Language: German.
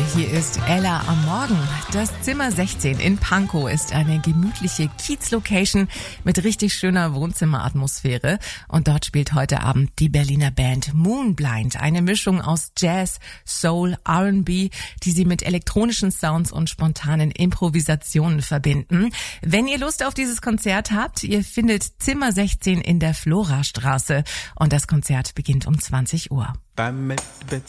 hier ist Ella am Morgen. Das Zimmer 16 in Pankow ist eine gemütliche Kiez-Location mit richtig schöner Wohnzimmeratmosphäre. Und dort spielt heute Abend die Berliner Band Moonblind. Eine Mischung aus Jazz, Soul, R&B, die sie mit elektronischen Sounds und spontanen Improvisationen verbinden. Wenn ihr Lust auf dieses Konzert habt, ihr findet Zimmer 16 in der Florastraße. Und das Konzert beginnt um 20 Uhr.